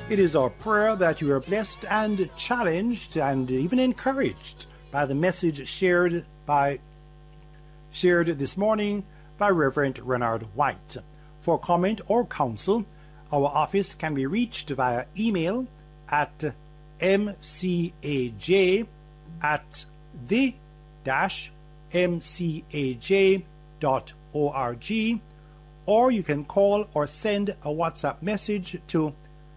It is our prayer that you are blessed and challenged and even encouraged by the message shared this morning by Reverend Renard White. For comment or counsel, our office can be reached via email at mcaj@the-mcaj.org, or you can call or send a WhatsApp message to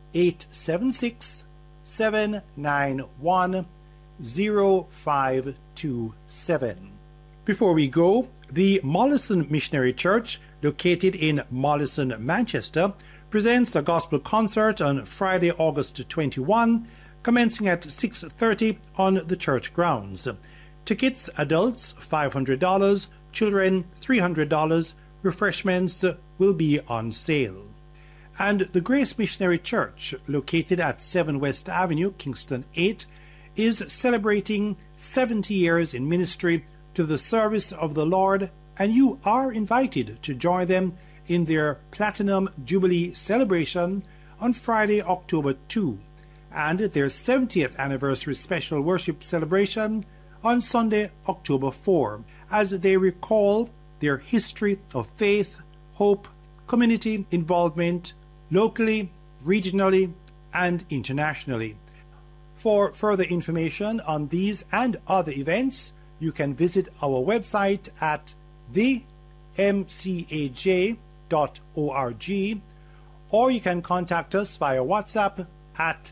876-791-0527. Before we go, the Mollison Missionary Church, located in Mollison, Manchester, presents a gospel concert on Friday, August 21, commencing at 6:30 on the church grounds. Tickets, adults $500, children $300. Refreshments will be on sale. And the Grace Missionary Church, located at 7 West Avenue, Kingston 8, is celebrating 70 years in ministry to the service of the Lord, and you are invited to join them in their Platinum Jubilee celebration on Friday, October 2, and their 70th anniversary special worship celebration on Sunday, October 4, as they recall their history of faith, hope, community involvement, locally, regionally, and internationally. For further information on these and other events, you can visit our website at themcaj.org, or you can contact us via WhatsApp at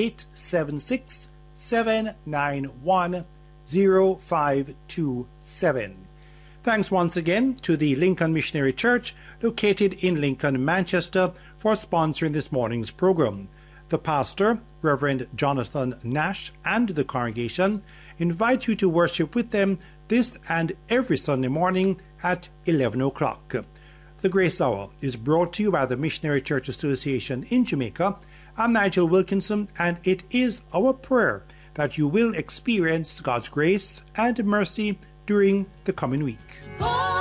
876-791-0527. Thanks once again to the Lincoln Missionary Church, located in Lincoln, Manchester, for sponsoring this morning's program. The pastor, Reverend Jonathan Nash, and the congregation invite you to worship with them this and every Sunday morning at 11 o'clock. The Grace Hour is brought to you by the Missionary Church Association in Jamaica. I'm Nigel Wilkinson, and it is our prayer that you will experience God's grace and mercy during the coming week.